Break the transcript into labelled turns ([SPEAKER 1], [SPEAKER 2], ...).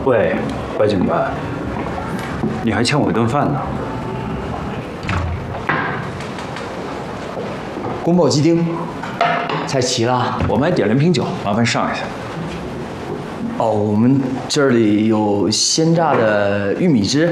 [SPEAKER 1] 喂，白警官，你还欠我一顿饭呢。
[SPEAKER 2] 宫保鸡丁，菜齐了。
[SPEAKER 1] 我们还点了瓶酒，麻烦上一下。
[SPEAKER 2] 哦，我们这里有鲜榨的玉米汁，